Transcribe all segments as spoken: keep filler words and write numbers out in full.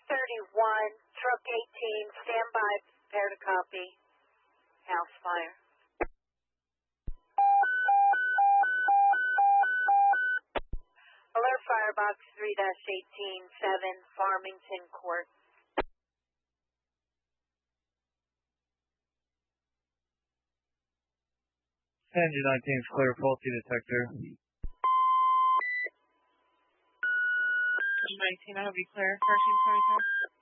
thirty-one, truck eighteen, stand by, prepare to copy. House fire. Alert Firebox three eighteen seven, Farmington Court. Engine nineteen is clear, faulty detector. Engine nineteen, I hope you clear. First twenty-two.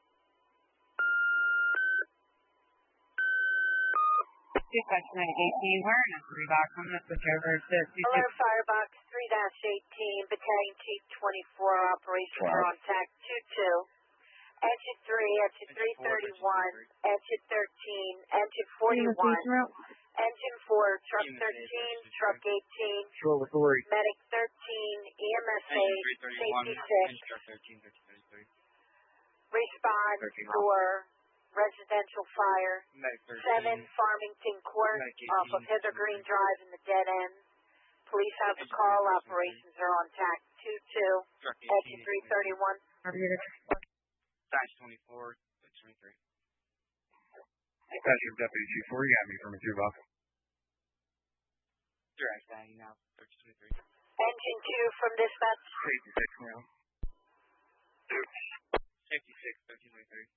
Dispatch nine eighteen, we're in a three box. I'm going to switch over to Alert Firebox three eighteen, Battalion Chief twenty-four, operations are on tack two two. Exit three, exit three thirty-one, exit thirteen, exit forty-one, engine four, truck thirteen, truck eighteen, medic thirteen, E M S eight, safety six, respond for residential fire, seven Farmington Court, off of Heather Green Drive in the dead end. Police have a call, operations are on tack two two, exit three thirty-one. Dash twenty-four, twenty-three. That's your Deputy Chief four, you got me from a two box. Direct dining now, thirty twenty-three. Engine two from dispatch. Safety six now. Safety six, thirteen twenty-three.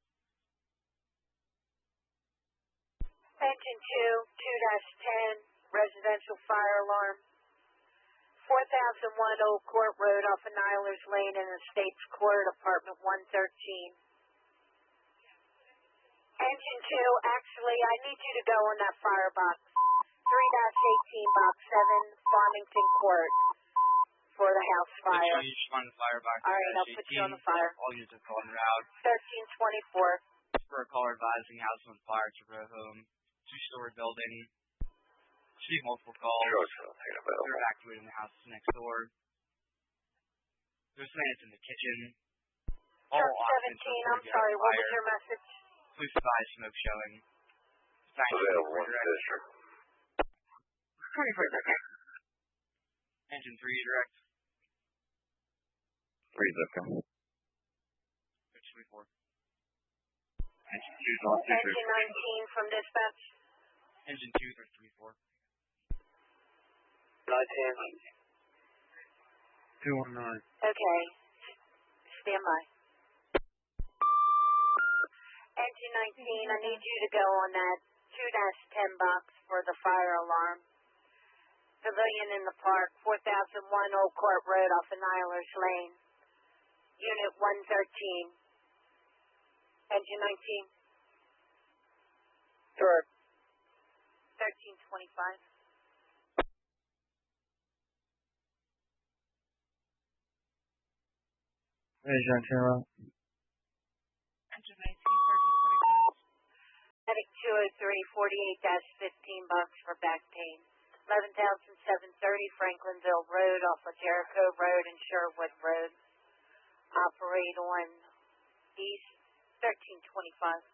Engine two, two ten, residential fire alarm. four thousand one Old Court Road off of Nyler's Lane in Estates Court, apartment one thirteen. Engine two, actually, I need you to go on that firebox. three eighteen, box seven, Farmington Court, for the house fire. You just want the firebox. All right, I'll put you on the fire. All units are calling route. thirteen twenty-four. For a caller advising house on fire to row home. Two-story building. Received multiple calls. They're evacuating the house next door. There's man in the kitchen. All Truck seventeen, I'm sorry, what was your message? Police advise smoke showing. one district. twenty-four seconds. Engine three direct. Three zip twenty-four. Engine two is on district. Engine nineteen from dispatch. Engine two, thirty twenty-four. nineteen. two one nine. Okay. Stand by. Engine nineteen, I need you to go on that two ten box for the fire alarm. Pavilion in the park, four thousand one Old Court Road off of Nyler's Lane. Unit one thirteen. Engine nineteen. Correct. thirteen twenty-five. Engine nineteen. Engine nineteen, thirteen twenty-five. Medic two oh three, forty-eight fifteen bucks for back pain. eleven thousand seven thirty Franklinville Road off of Jericho Road and Sherwood Road. Operate on East thirteen twenty-five.